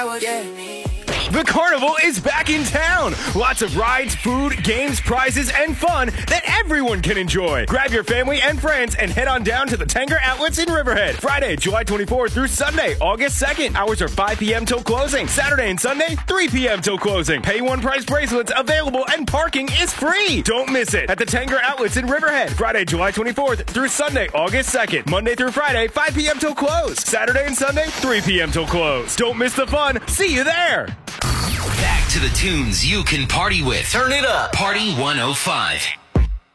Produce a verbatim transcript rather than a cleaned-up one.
got what you need. The carnival is back in town. Lots of rides, food, games, prizes, and fun that everyone can enjoy. Grab your family and friends and head on down to the Tanger Outlets in Riverhead. Friday, July twenty-fourth through Sunday, August second. Hours are five p.m. till closing. Saturday and Sunday, three p.m. till closing. Pay one price bracelets available and parking is free. Don't miss it at the Tanger Outlets in Riverhead. Friday, July twenty-fourth through Sunday, August second. Monday through Friday, five p.m. till close. Saturday and Sunday, three p.m. till close. Don't miss the fun. See you there. Back to the tunes you can party with. Turn it up. Party one oh five.